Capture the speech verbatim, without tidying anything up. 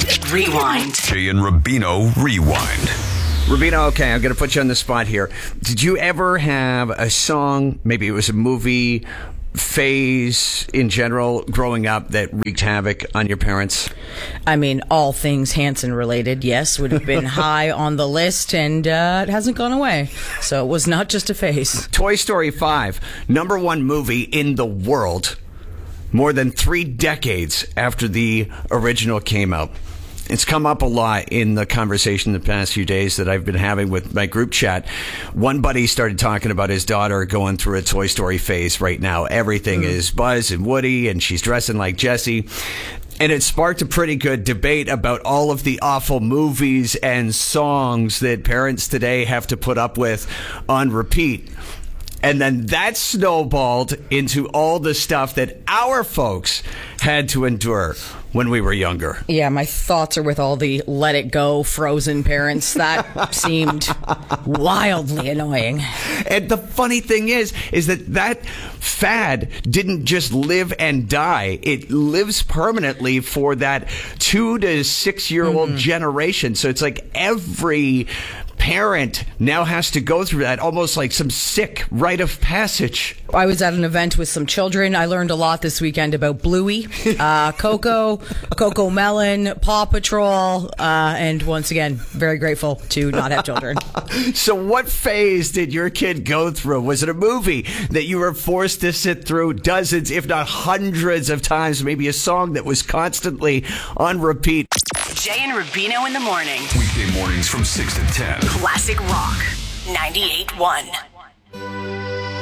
Rewind. Jay and Rubino Rewind. Rubino, okay, I'm going to put you on the spot here. Did you ever have a song, maybe it was a movie, phase in general growing up that wreaked havoc on your parents? I mean, all things Hanson related, yes, would have been high on the list, and uh, it hasn't gone away. So it was not just a phase. Toy Story five, number one movie in the world, more than three decades after the original came out. It's come up a lot in the conversation the past few days that I've been having with my group chat. One buddy started talking about his daughter going through a Toy Story phase right now. Everything mm. is Buzz and Woody, and she's dressing like Jessie. And it sparked a pretty good debate about all of the awful movies and songs that parents today have to put up with on repeat. And then that snowballed into all the stuff that our folks had to endure when we were younger. Yeah, my thoughts are with all the Let It Go Frozen parents. That seemed wildly annoying. And the funny thing is, is that that fad didn't just live and die. It lives permanently for that two to six year old mm-hmm. generation. So it's like every parent now has to go through that, almost like some sick rite of passage. I was at an event with some children. I learned a lot this weekend about Bluey, uh, Coco, Coco Melon, Paw Patrol, uh, and once again, very grateful to not have children. So what phase did your kid go through? Was it a movie that you were forced to sit through dozens, if not hundreds of times? Maybe a song that was constantly on repeat? Jay and Rubino in the morning. Weekday mornings from six to ten. Classic Rock ninety-eight point one.